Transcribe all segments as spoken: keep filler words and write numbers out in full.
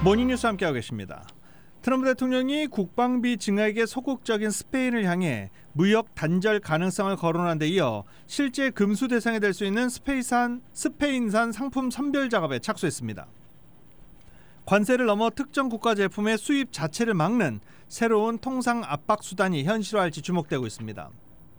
모닝뉴스 함께하고 계십니다. 트럼프 대통령이 국방비 증액에 소극적인 스페인을 향해 무역 단절 가능성을 거론한 데 이어 실제 금수 대상이 될 수 있는 스페인산, 스페인산 상품 선별 작업에 착수했습니다. 관세를 넘어 특정 국가 제품의 수입 자체를 막는 새로운 통상 압박 수단이 현실화할지 주목되고 있습니다.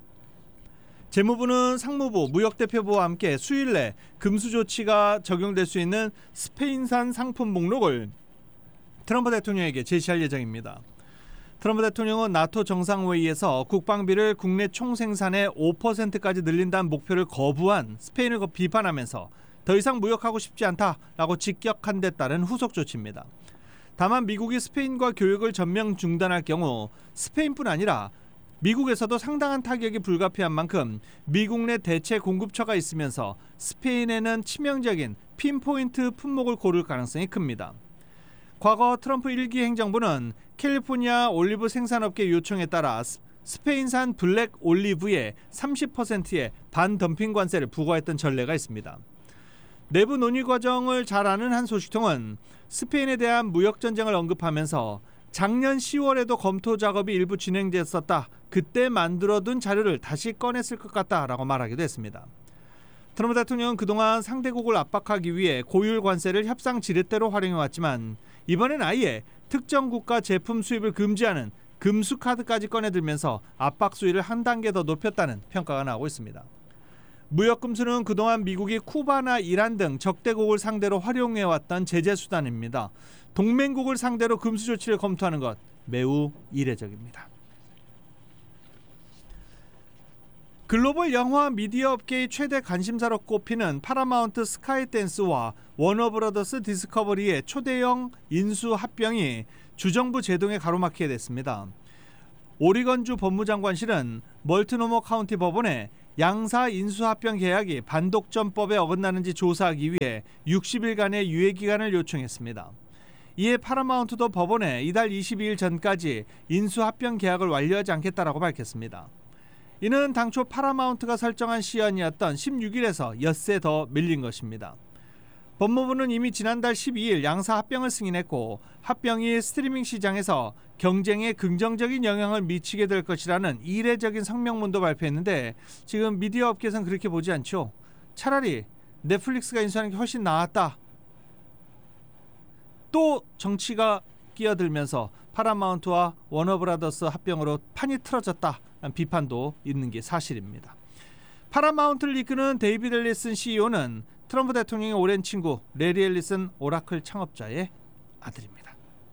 재무부는 상무부, 무역대표부와 함께 수일 내 금수 조치가 적용될 수 있는 스페인산 상품 목록을 트럼프 대통령에게 제시할 예정입니다. 트럼프 대통령은 나토 정상회의에서 국방비를 국내 총생산의 오 퍼센트까지 늘린다는 목표를 거부한 스페인을 비판하면서 더 이상 무역하고 싶지 않다라고 직격한 데 따른 후속 조치입니다. 다만 미국이 스페인과 교역을 전면 중단할 경우 스페인뿐 아니라 미국에서도 상당한 타격이 불가피한 만큼 미국 내 대체 공급처가 있으면서 스페인에는 치명적인 핀포인트 품목을 고를 가능성이 큽니다. 과거 트럼프 일 기 행정부는 캘리포니아 올리브 생산업계 요청에 따라 스페인산 블랙 올리브에 삼십 퍼센트의 반덤핑 관세를 부과했던 전례가 있습니다. 내부 논의 과정을 잘 아는 한 소식통은 스페인에 대한 무역 전쟁을 언급하면서 작년 시월에도 검토 작업이 일부 진행됐었다. 그때 만들어둔 자료를 다시 꺼냈을 것 같다라고 말하기도 했습니다. 트럼프 대통령은 그동안 상대국을 압박하기 위해 고율 관세를 협상 지렛대로 활용해왔지만 이번엔 아예 특정 국가 제품 수입을 금지하는 금수 카드까지 꺼내들면서 압박 수위를 한 단계 더 높였다는 평가가 나오고 있습니다. 무역 금수는 그동안 미국이 쿠바나 이란 등 적대국을 상대로 활용해왔던 제재 수단입니다. 동맹국을 상대로 금수 조치를 검토하는 것 매우 이례적입니다. 글로벌 영화 미디어 업계의 최대 관심사로 꼽히는 파라마운트 스카이댄스와 워너브라더스 디스커버리의 초대형 인수 합병이 주정부 제동에 가로막히게 됐습니다. 오리건주 법무장관실은 멀티노머 카운티 법원에 양사 인수합병 계약이 반독점법에 어긋나는지 조사하기 위해 육십 일간의 유예기간을 요청했습니다. 이에 파라마운트도 법원에 이달 이십이일 전까지 인수합병 계약을 완료하지 않겠다라고 밝혔습니다. 이는 당초 파라마운트가 설정한 시한이었던 십육일에서 엿새 더 밀린 것입니다. 법무부는 이미 지난달 십이일 양사 합병을 승인했고 합병이 스트리밍 시장에서 경쟁에 긍정적인 영향을 미치게 될 것이라는 이례적인 성명문도 발표했는데 지금 미디어 업계에서는 그렇게 보지 않죠. 차라리 넷플릭스가 인수하는 게 훨씬 나았다. 또 정치가 끼어들면서 파라마운트와 워너브라더스 합병으로 판이 틀어졌다는 비판도 있는 게 사실입니다. 파라마운트를 이끄는 데이비드 앨리슨 씨이오는 트럼프 대통령의 오랜 친구 레리 앨리슨 오라클 창업자의 아들입니다.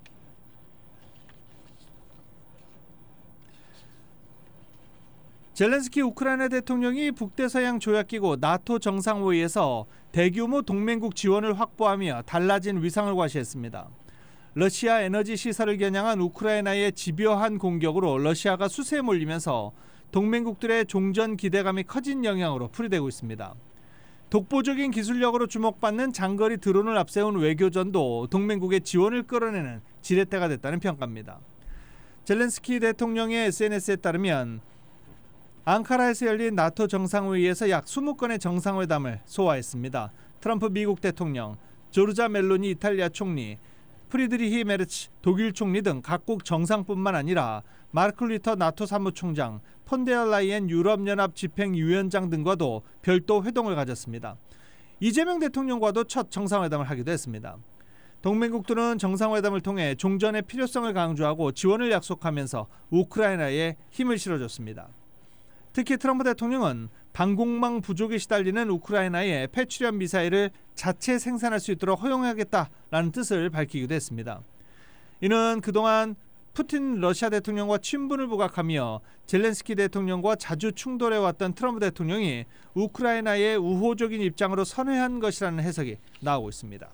젤렌스키 우크라이나 대통령이 북대서양 조약기구 나토 정상회의에서 대규모 동맹국 지원을 확보하며 달라진 위상을 과시했습니다. 러시아 에너지 시설을 겨냥한 우크라이나의 집요한 공격으로 러시아가 수세에 몰리면서 동맹국들의 종전 기대감이 커진 영향으로 풀이되고 있습니다. 독보적인 기술력으로 주목받는 장거리 드론을 앞세운 외교전도 동맹국의 지원을 끌어내는 지렛대가 됐다는 평가입니다. 젤렌스키 대통령의 에스엔에스에 따르면 앙카라에서 열린 나토 정상회의에서 약 이십 건의 정상회담을 소화했습니다. 트럼프 미국 대통령, 조르자 멜로니 이탈리아 총리, 프리드리히 메르츠 독일 총리 등 각국 정상뿐만 아니라 마르크 리터 나토 사무총장, 폰데어 라이엔 유럽연합 집행위원장 등과도 별도 회동을 가졌습니다. 이재명 대통령과도 첫 정상회담을 하기도 했습니다. 동맹국들은 정상회담을 통해 종전의 필요성을 강조하고 지원을 약속하면서 우크라이나에 힘을 실어줬습니다. 특히 트럼프 대통령은 방공망 부족에 시달리는 우크라이나에 패트리엇 미사일을 자체 생산할 수 있도록 허용하겠다라는 뜻을 밝히기도 했습니다. 이는 그동안 푸틴 러시아 대통령과 친분을 부각하며 젤렌스키 대통령과 자주 충돌해왔던 트럼프 대통령이 우크라이나의 우호적인 입장으로 선회한 것이라는 해석이 나오고 있습니다.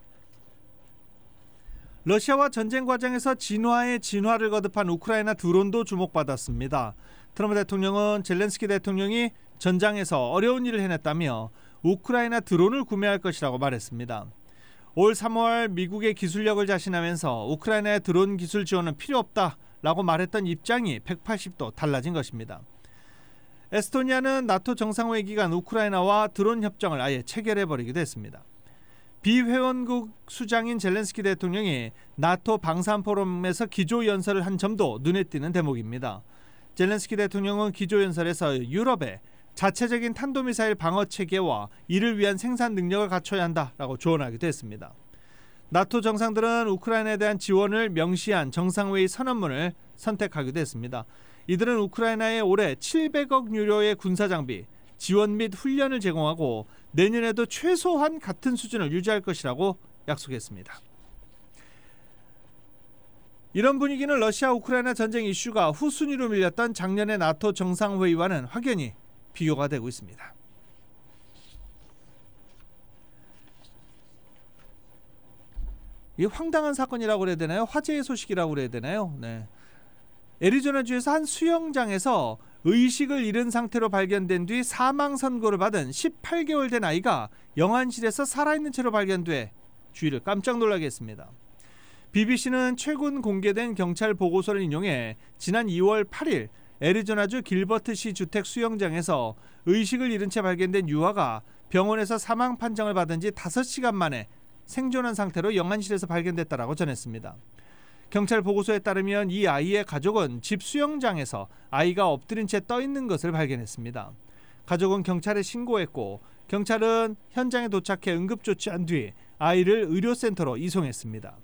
러시아와 전쟁 과정에서 진화의 진화를 거듭한 우크라이나 드론도 주목받았습니다. 트럼프 대통령은 젤렌스키 대통령이 전장에서 어려운 일을 해냈다며 우크라이나 드론을 구매할 것이라고 말했습니다. 올 삼월 미국의 기술력을 자신하면서 우크라이나의 드론 기술 지원은 필요 없다라고 말했던 입장이 백팔십 도 달라진 것입니다. 에스토니아는 나토 정상회의 기간 우크라이나와 드론 협정을 아예 체결해버리기도 했습니다. 비회원국 수장인 젤렌스키 대통령이 나토 방산포럼에서 기조연설을 한 점도 눈에 띄는 대목입니다. 젤렌스키 대통령은 기조연설에서 유럽에 자체적인 탄도미사일 방어 체계와 이를 위한 생산 능력을 갖춰야 한다라고 조언하기도 했습니다. 나토 정상들은 우크라이나에 대한 지원을 명시한 정상회의 선언문을 선택하기도 했습니다. 이들은 우크라이나에 올해 칠백억 유로의 군사장비, 지원 및 훈련을 제공하고 내년에도 최소한 같은 수준을 유지할 것이라고 약속했습니다. 이런 분위기는 러시아 우크라이나 전쟁 이슈가 후순위로 밀렸던 작년의 나토 정상회의와는 확연히 비교가 되고 있습니다. 이 황당한 사건이라고 그래야 되나요? 화제의 소식이라고 그래야 되나요? 네. 애리조나주에서 한 수영장에서 의식을 잃은 상태로 발견된 뒤 사망 선고를 받은 십팔 개월 된 아이가 영안실에서 살아있는 채로 발견돼 주위를 깜짝 놀라게 했습니다. 비비씨는 최근 공개된 경찰 보고서를 인용해 지난 이월 팔일 애리조나주 길버트시 주택 수영장에서 의식을 잃은 채 발견된 유아가 병원에서 사망 판정을 받은 지 다섯 시간 만에 생존한 상태로 영안실에서 발견됐다라고 전했습니다. 경찰 보고서에 따르면 이 아이의 가족은 집 수영장에서 아이가 엎드린 채 떠 있는 것을 발견했습니다. 가족은 경찰에 신고했고 경찰은 현장에 도착해 응급조치한 뒤 아이를 의료센터로 이송했습니다.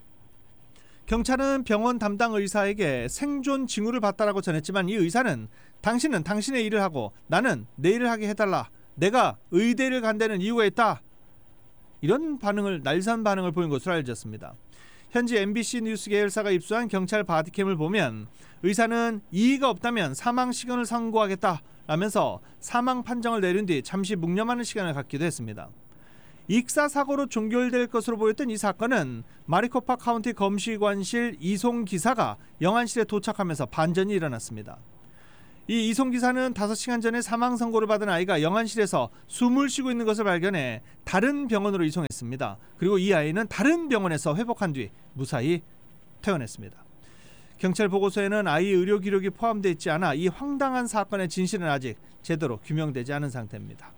경찰은 병원 담당 의사에게 생존 징후를 봤다라고 전했지만 이 의사는 당신은 당신의 일을 하고 나는 내 일을 하게 해달라. 내가 의대를 간다는 이유가 있다. 이런 반응을 날선 반응을 보인 것으로 알려졌습니다. 현지 엠비씨 뉴스 계열사가 입수한 경찰 바디캠을 보면 의사는 이의가 없다면 사망 시간을 선고하겠다라면서 사망 판정을 내린 뒤 잠시 묵념하는 시간을 갖기도 했습니다. 익사 사고로 종결될 것으로 보였던 이 사건은 마리코파 카운티 검시관실 이송 기사가 영안실에 도착하면서 반전이 일어났습니다. 이 이송 기사는 다섯 시간 전에 사망 선고를 받은 아이가 영안실에서 숨을 쉬고 있는 것을 발견해 다른 병원으로 이송했습니다. 그리고 이 아이는 다른 병원에서 회복한 뒤 무사히 퇴원했습니다. 경찰 보고서에는 아이 의료 기록이 포함되어 있지 않아 이 황당한 사건의 진실은 아직 제대로 규명되지 않은 상태입니다.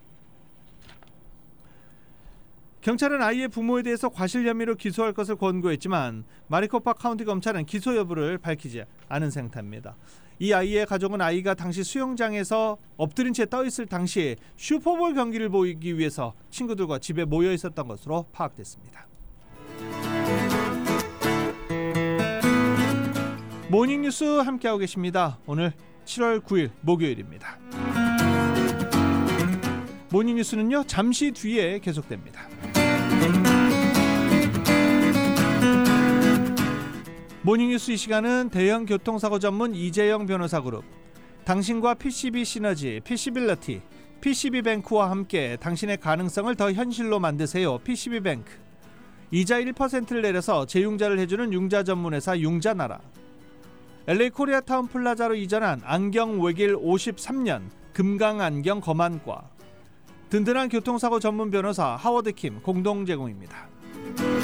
경찰은 아이의 부모에 대해서 과실 혐의로 기소할 것을 권고했지만 마리코파 카운티 검찰은 기소 여부를 밝히지 않은 상태입니다. 이 아이의 가족은 아이가 당시 수영장에서 엎드린 채 떠 있을 당시 슈퍼볼 경기를 보기 위해서 친구들과 집에 모여 있었던 것으로 파악됐습니다. 모닝뉴스 함께하고 계십니다. 오늘 칠월 구일 목요일입니다. 모닝뉴스는요 잠시 뒤에 계속됩니다. 모닝뉴스 이 시간은 대형 교통사고 전문 이재영 변호사 그룹, 당신과 피씨비 시너지, 피씨빌러티, 피씨비뱅크와 함께 당신의 가능성을 더 현실로 만드세요. 피씨비뱅크. 이자 일 퍼센트를 내려서 재융자를 해주는 융자 전문회사 융자나라. 엘에이 코리아타운 플라자로 이전한 안경 외길 오십삼 년 금강안경 검안과. 든든한 교통사고 전문 변호사 하워드킴 공동 제공입니다.